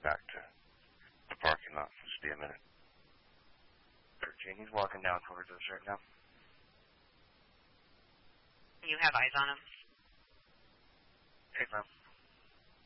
back to the parking lot. Just be a minute. 13, he's walking down towards us right now. You have eyes on him? Hey, ma'am.